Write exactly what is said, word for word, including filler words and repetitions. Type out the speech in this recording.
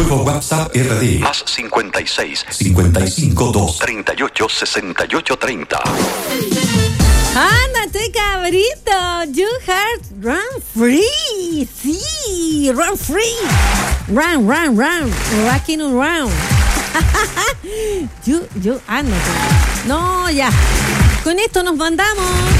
Grupo WhatsApp R D. Más cincuenta y seis, cincuenta y cinco, dos. treinta y ocho, sesenta y ocho, treinta. ¡Ándate, cabrito! You heard run free. Sí, run free. Run, run, run. Rocking around. you, you, ándate. No, ya. Con esto nos mandamos.